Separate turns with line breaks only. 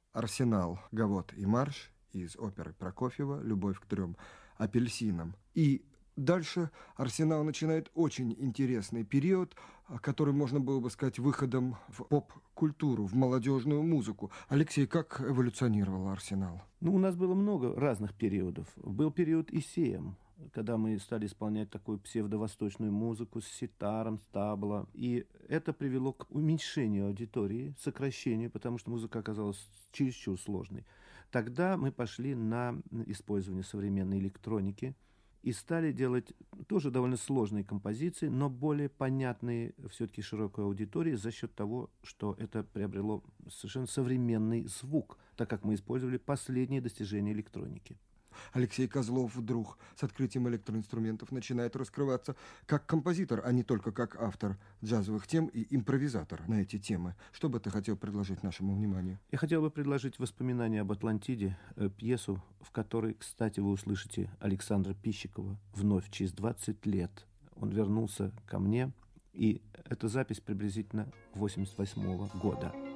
«Арсенал, Гавот и марш» из оперы Прокофьева «Любовь к 3 апельсинам». И дальше «Арсенал» начинает очень интересный период, который можно было бы сказать выходом в поп-культуру, в молодежную музыку. Алексей, как эволюционировал «Арсенал»?
Ну, у нас было много разных периодов. Был период ИСЕМ, когда мы стали исполнять такую псевдовосточную музыку с ситаром, с табло. И это привело к уменьшению аудитории, сокращению, потому что музыка оказалась чересчур сложной. Тогда мы пошли на использование современной электроники и стали делать тоже довольно сложные композиции, но более понятные все-таки широкой аудитории за счет того, что это приобрело совершенно современный звук, так как мы использовали последние достижения электроники.
Алексей Козлов вдруг с открытием электроинструментов начинает раскрываться как композитор, а не только как автор джазовых тем и импровизатор на эти темы. Что бы ты хотел предложить нашему вниманию?
Я хотел бы предложить «Воспоминания об Атлантиде», пьесу, в которой, кстати, вы услышите Александра Пищикова вновь через 20 лет. Он вернулся ко мне, и эта запись приблизительно 1988 года.